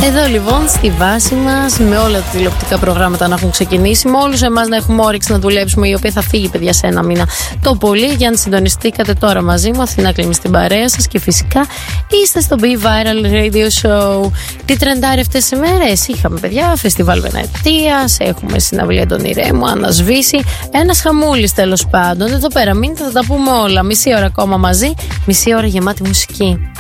Εδώ λοιπόν στη βάση μας, με όλα τα τηλεοπτικά προγράμματα να έχουν ξεκινήσει, με όλους εμάς να έχουμε όρεξη να δουλέψουμε, η οποία θα φύγει, παιδιά, σε ένα μήνα το πολύ. Για να συντονιστήκατε τώρα μαζί μου, Αθηνά Κλίμη στην παρέα σας και φυσικά είστε στο Be Viral Radio Show. Τι τρεντάρει αυτές τις μέρες? Είχαμε, παιδιά, φεστιβάλ Βενετίας, έχουμε συναυλία των Ηρέμου, ανασβήσει. Ένας χαμούλης τέλος πάντων. Εδώ πέρα μείνετε, θα τα πούμε όλα. Μισή ώρα ακόμα μαζί, μισή ώρα γεμάτη μουσική.